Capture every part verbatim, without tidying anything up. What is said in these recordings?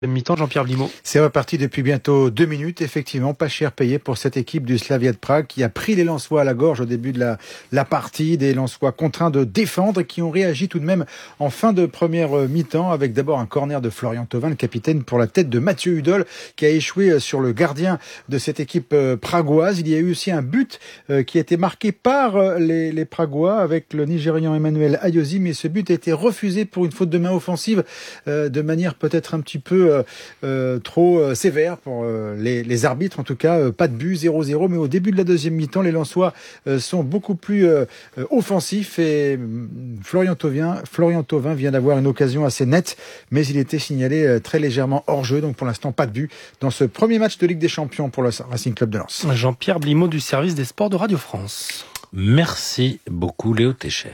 Mi-temps, Jean-Pierre Blimaud. C'est reparti depuis bientôt deux minutes. Effectivement, pas cher payé pour cette équipe du Slavia de Prague qui a pris les Lensois à la gorge au début de la, la partie. Des Lensois contraints de défendre et qui ont réagi tout de même en fin de première mi-temps avec d'abord un corner de Florian Thauvin, le capitaine, pour la tête de Mathieu Hudol qui a échoué sur le gardien de cette équipe pragoise. Il y a eu aussi un but qui a été marqué par les, les Pragois avec le Nigérian Emmanuel Ayozi, mais ce but a été refusé pour une faute de main offensive de manière peut-être un petit peu Euh, euh, trop euh, sévère pour euh, les, les arbitres. En tout cas, euh, pas de but, zéro zéro. Mais au début de la deuxième mi-temps, les Lensois euh, sont beaucoup plus euh, offensifs et euh, Florian Thauvin, Florian Thauvin vient d'avoir une occasion assez nette, mais il était signalé euh, très légèrement hors jeu. Donc pour l'instant, pas de but dans ce premier match de Ligue des Champions pour le Racing Club de Lens. Jean-Pierre Blimaud du service des sports de Radio France. Merci beaucoup Léo Técher.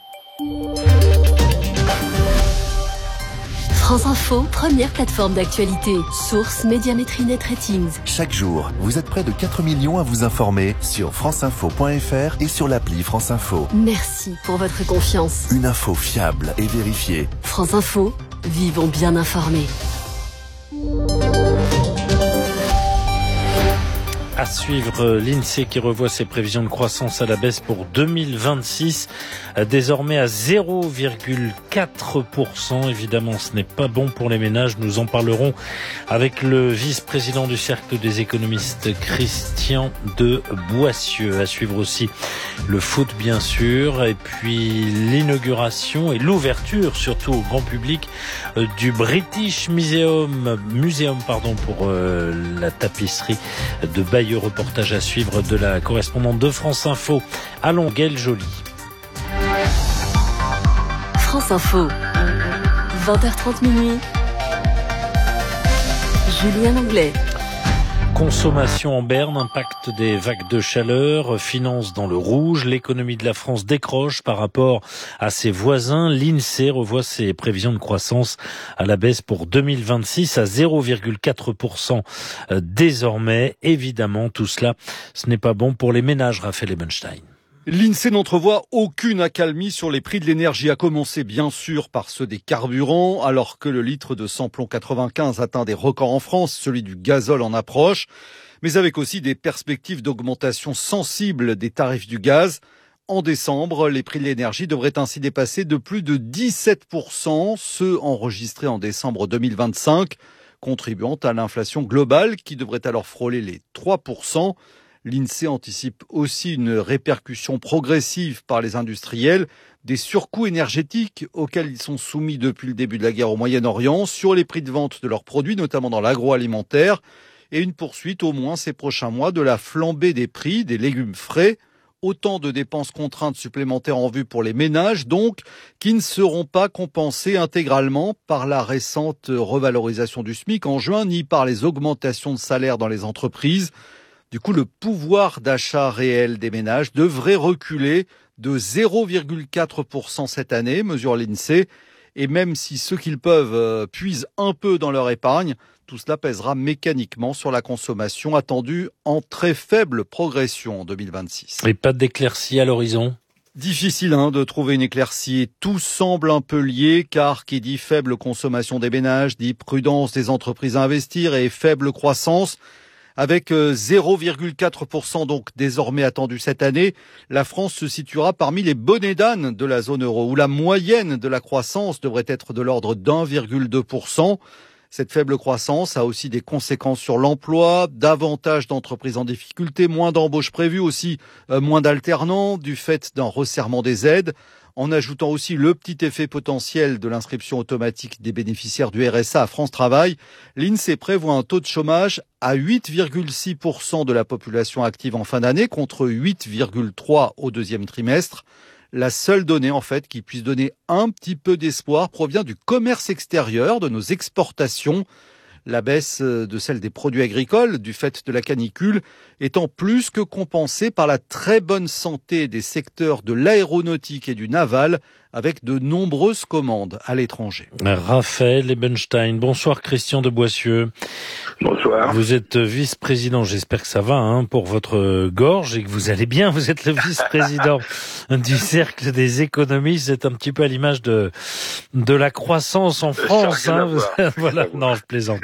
France Info, première plateforme d'actualité. Source Médiamétrie Net Ratings. Chaque jour, vous êtes près de quatre millions à vous informer sur franceinfo point f r et sur l'appli France Info. Merci pour votre confiance. Une info fiable et vérifiée. France Info, vivons bien informés. À suivre, l'INSEE qui revoit ses prévisions de croissance à la baisse pour deux mille vingt-six, désormais à zéro virgule quatre pour cent. Évidemment, ce n'est pas bon pour les ménages. Nous en parlerons avec le vice-président du Cercle des économistes, Christian de Boissieu. À suivre aussi le foot, bien sûr, et puis l'inauguration et l'ouverture, surtout au grand public, du British Museum, Museum pardon, pour euh, la tapisserie de Bayeux. Reportage à suivre de la correspondante de France Info à Longueuil, Jolie. France Info, vingt heures trente minuit. Julien Anglais. Consommation en berne, impact des vagues de chaleur, finances dans le rouge, l'économie de la France décroche par rapport à ses voisins. L'INSEE revoit ses prévisions de croissance à la baisse pour deux mille vingt-six à zéro virgule quatre pour cent désormais. Évidemment, tout cela, ce n'est pas bon pour les ménages, Raphaël Ebenstein. L'INSEE n'entrevoit aucune accalmie sur les prix de l'énergie, à commencer bien sûr par ceux des carburants, alors que le litre de samplon quatre-vingt-quinze atteint des records en France, celui du gazole en approche, mais avec aussi des perspectives d'augmentation sensible des tarifs du gaz. En décembre, les prix de l'énergie devraient ainsi dépasser de plus de dix-sept pour cent ceux enregistrés en décembre deux mille vingt-cinq, contribuant à l'inflation globale qui devrait alors frôler les trois pour cent. L'INSEE anticipe aussi une répercussion progressive par les industriels des surcoûts énergétiques auxquels ils sont soumis depuis le début de la guerre au Moyen-Orient sur les prix de vente de leurs produits, notamment dans l'agroalimentaire, et une poursuite au moins ces prochains mois de la flambée des prix des légumes frais. Autant de dépenses contraintes supplémentaires en vue pour les ménages, donc, qui ne seront pas compensées intégralement par la récente revalorisation du SMIC en juin, ni par les augmentations de salaire dans les entreprises. Du coup, le pouvoir d'achat réel des ménages devrait reculer de zéro virgule quatre pour cent cette année, mesure l'INSEE. Et même si ceux qu'ils peuvent euh, puisent un peu dans leur épargne, tout cela pèsera mécaniquement sur la consommation attendue en très faible progression en deux mille vingt-six. Et pas d'éclaircie à l'horizon ? Difficile hein, de trouver une éclaircie. Tout semble un peu lié, car qui dit faible consommation des ménages dit prudence des entreprises à investir et faible croissance. Avec zéro virgule quatre pour cent donc désormais attendu cette année, la France se situera parmi les bonnets d'âne de la zone euro, où la moyenne de la croissance devrait être de l'ordre d'un virgule deux pour cent. Cette faible croissance a aussi des conséquences sur l'emploi, davantage d'entreprises en difficulté, moins d'embauches prévues, aussi euh, moins d'alternants du fait d'un resserrement des aides, en ajoutant aussi le petit effet potentiel de l'inscription automatique des bénéficiaires du R S A à France Travail. L'INSEE prévoit un taux de chômage à huit virgule six pour cent de la population active en fin d'année, contre huit virgule trois pour cent au deuxième trimestre. La seule donnée, en fait, qui puisse donner un petit peu d'espoir provient du commerce extérieur, de nos exportations. La baisse de celle des produits agricoles, du fait de la canicule, étant plus que compensée par la très bonne santé des secteurs de l'aéronautique et du naval, avec de nombreuses commandes à l'étranger. Raphaël Ebenstein. Bonsoir Christian de Boissieu. Bonsoir. Vous êtes vice-président, j'espère que ça va hein, pour votre gorge et que vous allez bien. Vous êtes le vice-président du Cercle des économistes. C'est un petit peu à l'image de, de la croissance en France. Hein. Voilà, non, je plaisante.